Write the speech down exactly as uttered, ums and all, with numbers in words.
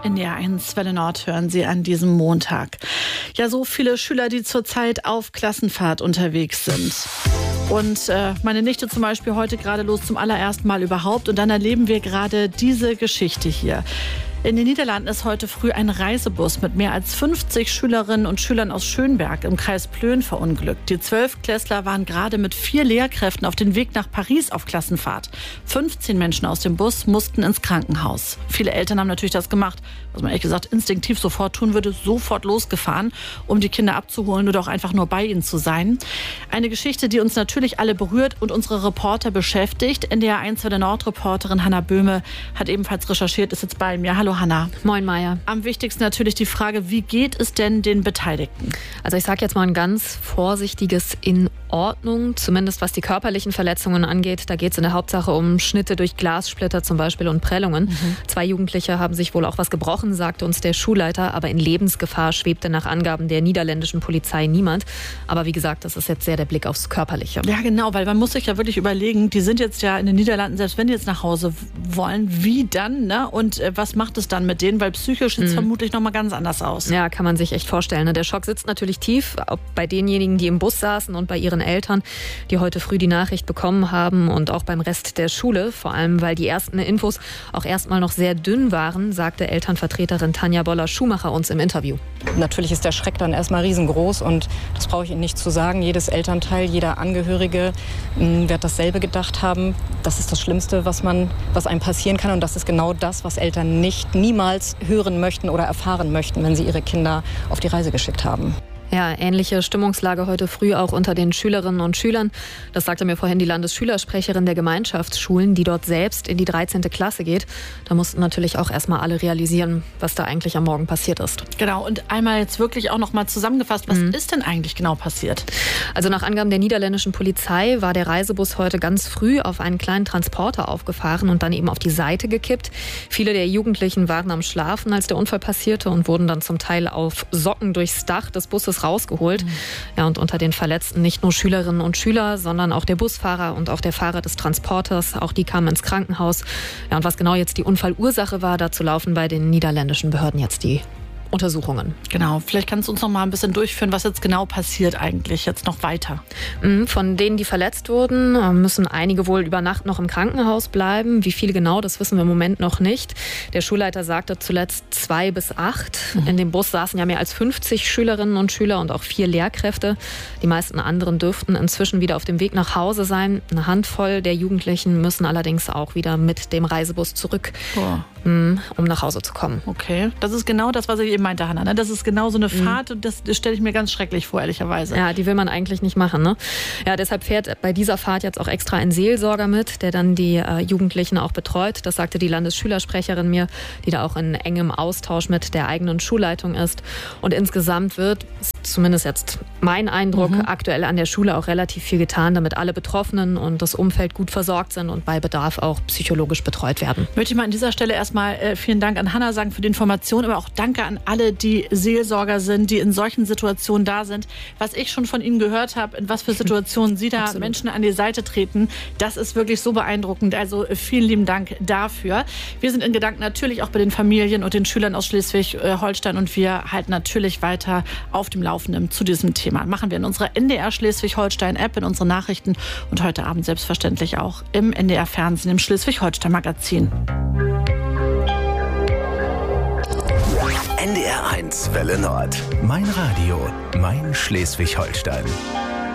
In der eins Welle Nord hören Sie an diesem Montag. Ja, so viele Schüler, die zurzeit auf Klassenfahrt unterwegs sind. Und äh, meine Nichte zum Beispiel heute gerade los zum allerersten Mal überhaupt. Und dann erleben wir gerade diese Geschichte hier. In den Niederlanden ist heute früh ein Reisebus mit mehr als fünfzig Schülerinnen und Schülern aus Schönberg im Kreis Plön verunglückt. Die Zwölftklässler waren gerade mit vier Lehrkräften auf dem Weg nach Paris auf Klassenfahrt. fünfzehn Menschen aus dem Bus mussten ins Krankenhaus. Viele Eltern haben natürlich das gemacht, was man ehrlich gesagt instinktiv sofort tun würde, sofort losgefahren, um die Kinder abzuholen oder auch einfach nur bei ihnen zu sein. Eine Geschichte, die uns natürlich alle berührt und unsere Reporter beschäftigt. In der eins Welle Nord-Reporterin Hanna Böhme hat ebenfalls recherchiert, ist jetzt bei mir. Hallo Hanna. Moin Maja. Am wichtigsten natürlich die Frage, wie geht es denn den Beteiligten? Also ich sage jetzt mal ein ganz vorsichtiges in Ordnung, zumindest was die körperlichen Verletzungen angeht. Da geht es in der Hauptsache um Schnitte durch Glassplitter zum Beispiel und Prellungen. Mhm. Zwei Jugendliche haben sich wohl auch was gebrochen, sagte uns der Schulleiter, aber in Lebensgefahr schwebte nach Angaben der niederländischen Polizei niemand. Aber wie gesagt, das ist jetzt sehr der Blick aufs Körperliche. Ja genau, weil man muss sich ja wirklich überlegen, die sind jetzt ja in den Niederlanden, selbst wenn die jetzt nach Hause wollen, wie dann, ne? Und äh, was macht es dann mit denen? Weil psychisch sieht es mhm. vermutlich nochmal ganz anders aus. Ja, kann man sich echt vorstellen. Ne? Der Schock sitzt natürlich tief, auch bei denjenigen, die im Bus saßen und bei ihren Eltern, die heute früh die Nachricht bekommen haben und auch beim Rest der Schule. Vor allem, weil die ersten Infos auch erstmal noch sehr dünn waren, sagte Elternvertreterin Tanja Boller-Schumacher uns im Interview. Natürlich ist der Schreck dann erstmal riesengroß und das brauche ich Ihnen nicht zu sagen. Jedes Elternteil, jeder Angehörige mh, wird dasselbe gedacht haben. Das ist das Schlimmste, was, man, was einem passieren kann und das ist genau das, was Eltern nicht niemals hören möchten oder erfahren möchten, wenn sie ihre Kinder auf die Reise geschickt haben. Ja, ähnliche Stimmungslage heute früh auch unter den Schülerinnen und Schülern. Das sagte mir vorhin die Landesschülersprecherin der Gemeinschaftsschulen, die dort selbst in die dreizehnte Klasse geht. Da mussten natürlich auch erstmal alle realisieren, was da eigentlich am Morgen passiert ist. Genau, und einmal jetzt wirklich auch noch mal zusammengefasst, was mhm. ist denn eigentlich genau passiert? Also nach Angaben der niederländischen Polizei war der Reisebus heute ganz früh auf einen kleinen Transporter aufgefahren und dann eben auf die Seite gekippt. Viele der Jugendlichen waren am Schlafen, als der Unfall passierte und wurden dann zum Teil auf Socken durchs Dach des Busses rausgeholt. Mhm. Ja, und unter den Verletzten nicht nur Schülerinnen und Schüler, sondern auch der Busfahrer und auch der Fahrer des Transporters. Auch die kamen ins Krankenhaus. Ja, und was genau jetzt die Unfallursache war, dazu laufen bei den niederländischen Behörden jetzt die Untersuchungen. Genau, vielleicht kannst du uns noch mal ein bisschen durchführen, was jetzt genau passiert eigentlich jetzt noch weiter. Von denen, die verletzt wurden, müssen einige wohl über Nacht noch im Krankenhaus bleiben. Wie viele genau, das wissen wir im Moment noch nicht. Der Schulleiter sagte zuletzt zwei bis acht. Mhm. In dem Bus saßen ja mehr als fünfzig Schülerinnen und Schüler und auch vier Lehrkräfte. Die meisten anderen dürften inzwischen wieder auf dem Weg nach Hause sein. Eine Handvoll der Jugendlichen müssen allerdings auch wieder mit dem Reisebus zurück, oh. um nach Hause zu kommen. Okay, das ist genau das, was ich eben meinte, Hanna. Ne? Das ist genau so eine Fahrt und das, das stelle ich mir ganz schrecklich vor, ehrlicherweise. Ja, die will man eigentlich nicht machen. Ne? Ja, deshalb fährt bei dieser Fahrt jetzt auch extra ein Seelsorger mit, der dann die äh, Jugendlichen auch betreut. Das sagte die Landesschülersprecherin mir, die da auch in engem Austausch mit der eigenen Schulleitung ist. Und insgesamt wird, zumindest jetzt mein Eindruck, mhm. aktuell an der Schule auch relativ viel getan, damit alle Betroffenen und das Umfeld gut versorgt sind und bei Bedarf auch psychologisch betreut werden. Möchte ich mal an dieser Stelle erstmal äh, vielen Dank an Hanna sagen für die Information, aber auch danke an alle, die Seelsorger sind, die in solchen Situationen da sind. Was ich schon von Ihnen gehört habe, in was für Situationen Sie da Absolut. Menschen an die Seite treten, das ist wirklich so beeindruckend. Also vielen lieben Dank dafür. Wir sind in Gedanken natürlich auch bei den Familien und den Schülern aus Schleswig-Holstein und wir halten natürlich weiter auf dem Laufenden zu diesem Thema. Machen wir in unserer N D R Schleswig-Holstein-App, in unseren Nachrichten und heute Abend selbstverständlich auch im N D R-Fernsehen, im Schleswig-Holstein-Magazin. N D R eins Welle Nord. Mein Radio, mein Schleswig-Holstein.